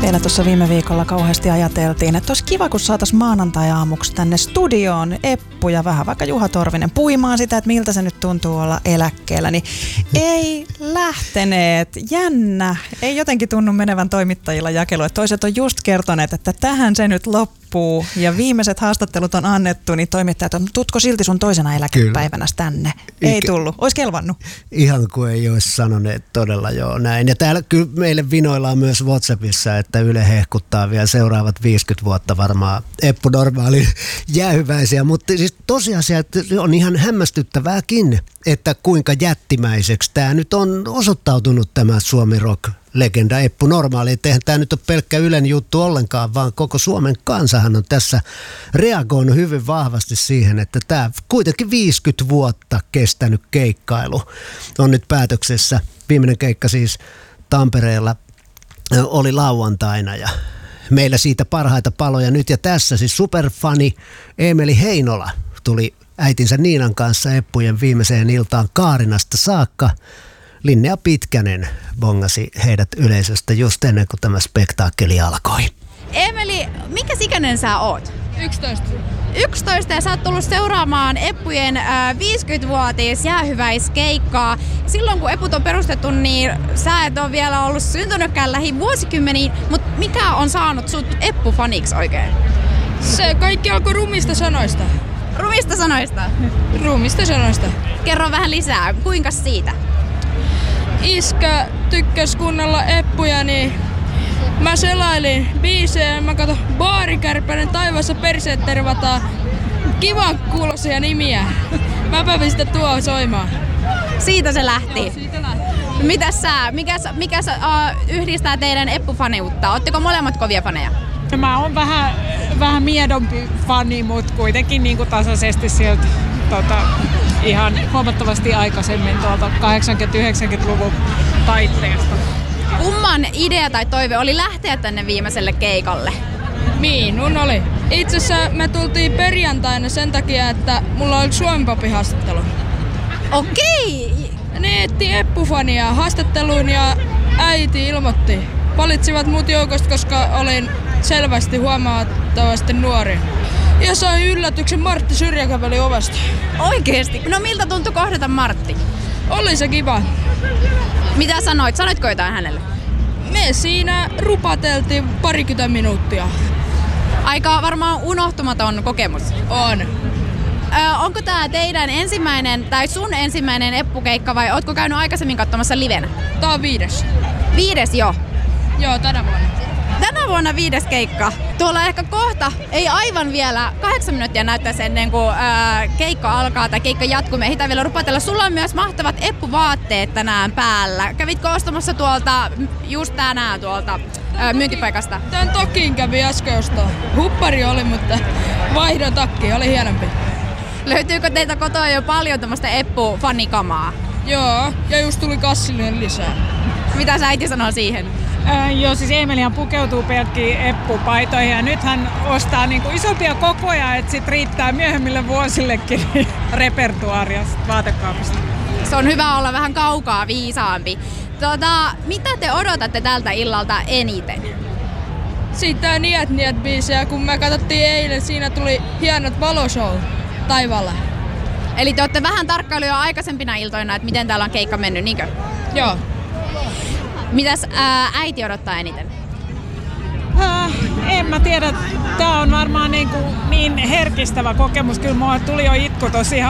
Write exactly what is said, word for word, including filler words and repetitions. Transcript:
Vielä tuossa viime viikolla kauheasti ajateltiin, että olisi kiva, kun saataisiin maanantai-aamuksi tänne studioon Eppu ja vähän vaikka Juha Torvinen puimaan sitä, että miltä se nyt tuntuu olla eläkkeellä. Niin ei lähteneet. Jännä. Ei jotenkin tunnu menevän toimittajilla jakelu. Että toiset on just kertoneet, että tähän se nyt loppuu ja viimeiset haastattelut on annettu, niin toimittajat on, tutko silti sun toisena eläkepäivänä tänne? Ei Ikä. tullut. Ois kelvannut. Ihan kuin ei olisi sanoneet todella joo näin. Ja täällä kyllä meille vinoillaan myös WhatsAppissa, että Yle hehkuttaa vielä seuraavat viisikymmentä vuotta varmaan Eppu normaali jäähyväisiä. Mutta siis tosiasia, että on ihan hämmästyttävääkin, että kuinka jättimäiseksi tämä nyt on osoittautunut tämä Suomi Rock-legenda Eppu Normaali. Että eihän tämä nyt ole pelkkä Ylen juttu ollenkaan, vaan koko Suomen kansahan on tässä reagoinut hyvin vahvasti siihen, että tämä kuitenkin viisikymmentä vuotta kestänyt keikkailu on nyt päätöksessä. Viimeinen keikka siis Tampereella oli lauantaina ja meillä siitä parhaita paloja nyt ja tässä. Siis superfani Eemeli Heinola tuli äitinsä Niinan kanssa Eppujen viimeiseen iltaan Kaarinasta saakka. Linnea Pitkänen bongasi heidät yleisöstä just ennen kuin tämä spektaakkeli alkoi. Eemeli, mikä ikäinen sä oot? yksitoista. yksitoista ja sä oot tullut seuraamaan Eppujen äh, viisikymmenvuotis jäähyväiskeikkaa. Silloin kun Eput on perustettu, niin sä et ole vielä ollut syntynytkään lähi vuosikymmeniin, mutta mikä on saanut sut Eppu-faniksi oikein? Se kaikki alkoi rumista sanoista. Rumista sanoista? Rumista sanoista. Kerro vähän lisää, kuinka siitä? Iskä tykkäs kuunnella Eppuja, niin mä selailin biisejä ja mä katson Baarikärpänen taivaassa perseet tervataan. Kivan kuuloisia nimiä. Mäpä pistän tuo soimaan. Siitä se lähti. Joo, siitä lähti. Mitäs sä, mikä, mikä uh, yhdistää teidän Eppu-faniutta? Ootteko molemmat kovia faneja? Mä oon vähän, vähän miedompi fani, mutta kuitenkin niin kuin tasaisesti sieltä tota, ihan huomattavasti aikaisemmin tuolta kahdeksankymmentä-yhdeksänkymmentäluvun taitteesta. Kumman idea tai toive oli lähteä tänne viimeiselle keikalle? Minun oli. Itse asiassa me tultiin perjantaina sen takia, että mulla oli Suomen Popin haastattelu. Okei! Ne etti Eppu-fania haastatteluun ja äiti ilmoitti. Valitsivat mut joukosta, koska olin selvästi huomattavasti nuori. Ja sain yllätyksen, Martti Syrjä käveli ovesta. Oikeesti? No miltä tuntui kohdata Martti? Oli se kiva. Mitä sanoit? Sanoitko jotain hänelle? Me siinä rupateltiin parikymmentä minuuttia. Aika varmaan unohtumaton kokemus. On. Ö, onko tää teidän ensimmäinen tai sun ensimmäinen Eppu-keikka vai ootko käynyt aikaisemmin katsomassa livenä? Tää on viides. Viides jo? Joo, tänä vuonna. Tänä vuonna viides keikka. Tuolla ehkä kohta, ei aivan vielä, kahdeksan minuuttia näyttäisi ennen kuin ää, keikka alkaa tai keikka jatkuu. Me ehditään vielä rupatella. Sulla on myös mahtavat Eppu-vaatteet tänään päällä. Kävitkö ostamassa tuolta, just tänään tuolta ää, myyntipaikasta? Tän tokin kävi äsken ostaa. Huppari oli, mutta vaihdon takki oli hienompi. Löytyykö teitä kotoa jo paljon tämmöistä Eppu-fanikamaa? Joo, ja just tuli kassillinen lisää. Mitä sä äiti sanoo siihen? Äh, joo, siis Eemelihan pukeutuu pelkkiin Eppu-paitoihin ja nyt hän ostaa niinku isompia kokoja, että sit riittää myöhemmille vuosillekin repertuaaria vaatekaapista. Se on hyvä olla vähän kaukaa viisaampi. Tota, mitä te odotatte tältä illalta eniten? Siitä Niet Niet -biisejä, kun me katsottiin eilen, siinä tuli hienot valoshow taivaalla. Eli te olette vähän tarkkailu jo aikaisempina iltoina, että miten täällä on keikka mennyt, niinkö? Joo. Mitäs ää, äiti odottaa eniten? Äh, en mä tiedä. Tää on varmaan niin, kuin niin herkistävä kokemus. Kyllä mulla tuli jo itku tosi